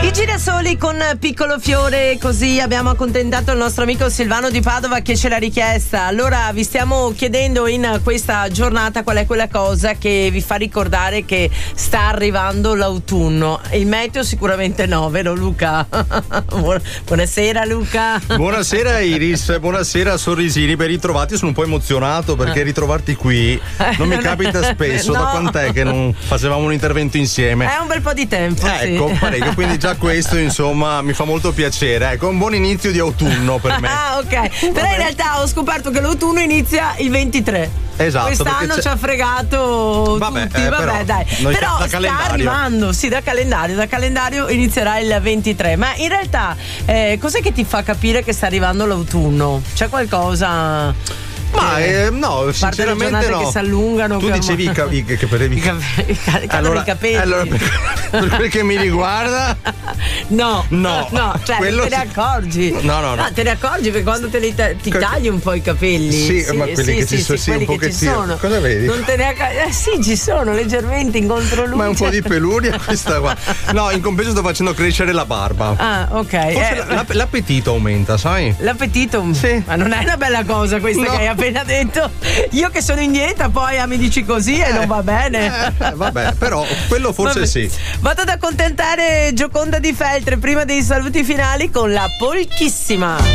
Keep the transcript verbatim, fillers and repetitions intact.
Vigili da soli con Piccolo Fiore, così abbiamo accontentato il nostro amico Silvano di Padova che ce l'ha richiesta. Allora vi stiamo chiedendo in questa giornata qual è quella cosa che vi fa ricordare che sta arrivando l'autunno. Il meteo sicuramente no, vero Luca? Buonasera Luca. Buonasera Iris, buonasera Sorrisini, ben ritrovati. Sono un po' emozionato perché ritrovarti qui non mi capita spesso. No. Da quant'è che non facevamo un intervento insieme? È un bel po' di tempo. Ecco, sì. parecchio, quindi già questo insomma mi fa molto piacere. Ecco, un buon inizio di autunno per me. Ah, ok. Però in realtà ho scoperto che l'autunno inizia il ventitré. Esatto. Quest'anno ci ha fregato vabbè, tutti, eh, vabbè, però, dai. Però da sta calendario. arrivando, sì, da calendario, da calendario inizierà il ventitré. Ma in realtà eh, cos'è che ti fa capire che sta arrivando l'autunno? C'è qualcosa? Ma eh, no, sinceramente no. Che si allungano. Tu dicevi i capelli. I capelli. Allora, capelli. Allora, per, per quel che mi riguarda, no, no, no, cioè quello te ne accorgi. No, no, no. no te ne accorgi perché quando te li ta- ti tagli un po' i capelli. Sì, sì ma quelli sì, che ci sì, sono, sì, sì, un pochettino. Cosa vedi? Non te ne accorgi. Eh sì, ci sono leggermente in controluce. Ma è un po' di peluria questa qua. No, in compenso sto facendo crescere la barba. Ah, ok. Forse eh, l'app- l'appetito aumenta, sai? L'appetito? Sì. Ma non è una bella cosa questa no. che hai appena detto. Io che sono in dieta, poi ah, mi dici così eh, e non va bene. Eh, vabbè, però quello forse vabbè. Sì. Vado ad accontentare Gioconda di Feltre prima dei saluti finali con la polchissima.